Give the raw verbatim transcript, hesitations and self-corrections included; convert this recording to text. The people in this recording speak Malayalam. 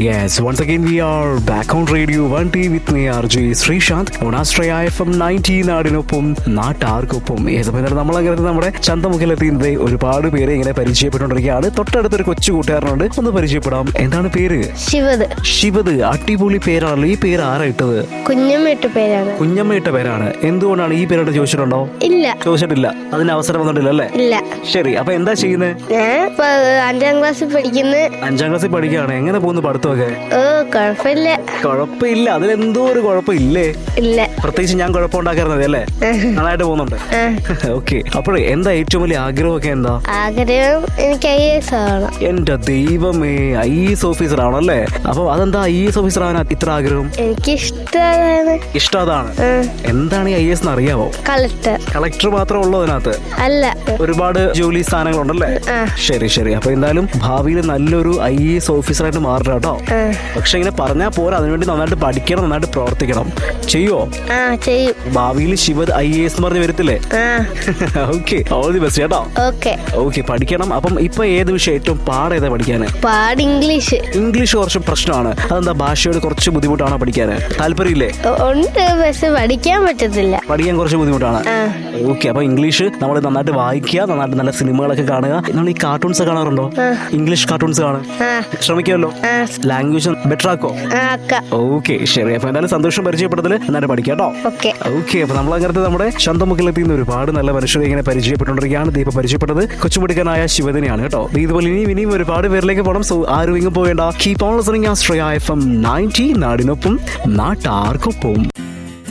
Yes, once again we are back on Radio one T with me R J Srishant on Astraya F M ninety നാടിനൊപ്പം നാട്ടാർക്കൊപ്പം. നമ്മളങ്ങനെ നമ്മുടെ ചന്തമുഖിലെത്തിയത് ഒരുപാട് പേരെ ഇങ്ങനെ പരിചയപ്പെട്ടുകൊണ്ടിരിക്കുകയാണ്. തൊട്ടടുത്തൊരു കൊച്ചു കൂട്ടുകാരനുണ്ട്, ഒന്ന് പരിചയപ്പെടാം. എന്താണ് പേര്? ശിവത്. ശിവത്, അടിപൊളി പേരാണല്ലോ. ഈ പേര് ആരാ ഇട്ടത്? കുഞ്ഞമ്മ ഇട്ട പേരാണ്. കുഞ്ഞമ്മ ഇട്ട പേരാണ്. എന്തുകൊണ്ടാണ് ഈ പേരോട് ചോദിച്ചിട്ടുണ്ടോ? ഇല്ല, ചോദിച്ചിട്ടില്ല. അതിന് അവസരം വന്നിട്ടില്ല അല്ലേ? ഇല്ല. ശരി, അപ്പൊ എന്താ ചെയ്യുന്നത്? ഞാൻ അഞ്ചാം ക്ലാസ്സിൽ പഠിക്കുന്നു. അഞ്ചാം ക്ലാസ്സിൽ പഠിക്കുകയാണ്. എങ്ങനെ പോകുന്നു പഠിത്തമൊക്കെ? ഓ, കുഴപ്പമില്ല. കുഴപ്പമില്ല. അതിലെന്തോ ഒരു കുഴപ്പമില്ലേ? ഇല്ല. പ്രത്യേകിച്ച് ഞാൻ കുഴപ്പമുണ്ടാക്കാറുന്നത് അല്ലേ? നന്നായിട്ട് പോകുന്നുണ്ട്. ഓക്കെ, അപ്പോഴേ എന്താ ഏറ്റവും വലിയ ആഗ്രഹമൊക്കെ? എന്താ ആഗ്രഹം? എനിക്ക് ഐ എസ് ആവണം. എന്റെ ദൈവമേ, ഐ എസ് ഓഫീസർ ആണല്ലേ? അപ്പൊ അതെന്താ ഐ എസ് ഓഫീസർ ആവാൻ ഇത്ര ആഗ്രഹം? എനിക്ക് ഇഷ്ടമാണ്. ഇഷ്ടം അതാണ്. എന്താണ് ഈ ഐ എസ് എന്ന് അറിയാവോ? കളക്ടർ. കളക്ടർ മാത്രമേ ഉള്ളൂ അതിനകത്ത്? അല്ല, ഒരുപാട് ജോലി സ്ഥാനങ്ങളുണ്ടല്ലേ? ശരി ശരി. അപ്പൊ എന്തായാലും ഭാവിയിൽ നല്ലൊരു ഐ എസ് ഓഫീസറായിട്ട് മാറണം കേട്ടോ. പക്ഷെ ഇങ്ങനെ പറഞ്ഞാൽ പോരാ, അതിനുവേണ്ടി നന്നായിട്ട് പഠിക്കണം, നന്നായിട്ട് പ്രവർത്തിക്കണം. ചെയ്യുവോ? ഭാവിയിൽ ശിവ ഐ എ എസ് പറഞ്ഞ് വരത്തില്ലേ? ഓക്കെ, ഓൾ ദി ബെസ്റ്റ് കേട്ടോ. ഓക്കെ, പഠിക്കണം. അപ്പം ഇപ്പൊ ഏത് വിഷയം ഏറ്റവും പാട് ഏതാ പഠിക്കാന്? പാട് ഇംഗ്ലീഷ്. ഇംഗ്ലീഷ് കുറച്ച് പ്രശ്നമാണ്. അതെന്താ, ഭാഷയോട് കുറച്ച് ബുദ്ധിമുട്ടാണോ പഠിക്കാന്? താല്പര്യമില്ലേ? ഉണ്ട്, പക്ഷെ പഠിക്കാൻ പറ്റത്തില്ല. പഠിക്കാൻ കുറച്ച് ബുദ്ധിമുട്ടാണ്. ഓക്കെ, അപ്പൊ ഇംഗ്ലീഷ് നമ്മൾ നന്നായിട്ട് വായിക്കുക, നന്നായിട്ട് നല്ല സിനിമകളൊക്കെ കാണുക. നമ്മൾ ഈ കാർട്ടൂൺസ് കാണാറുണ്ടോ? ഇംഗ്ലീഷ് കാർട്ടൂൺസ് കാണാൻ ശ്രമിക്കുമല്ലോ. Language better ആക്കോ? ഓക്കെ, ശരി. അപ്പൊ എന്തായാലും സന്തോഷം പരിചയപ്പെടുത്തല്. നന്നായിട്ട് പഠിക്കാം കേട്ടോ. ഓക്കെ, അപ്പൊ നമ്മൾ അങ്ങനത്തെ നമ്മുടെ ചന്തമുക്കിലെത്തിന്ന് ഒരുപാട് നല്ല മനുഷ്യരെ ഇങ്ങനെ പരിചയപ്പെട്ടുകൊണ്ടിരിക്കുകയാണ്. ദീപ പരിചയപ്പെട്ടത് കൊച്ചുമിടുക്കനായ ശിവദിനെയാണ് കേട്ടോ. ഇതുപോലെ ഇനിയും ഇനിയും ഒരുപാട് പേരിലേക്ക് പോകണം. സോ ആരും ഇങ്ങ് പോകേണ്ട. Keep on listening ആസ്ട്രയ F M ninety, നാടിനൊപ്പം നാട്ടാർക്കൊപ്പം.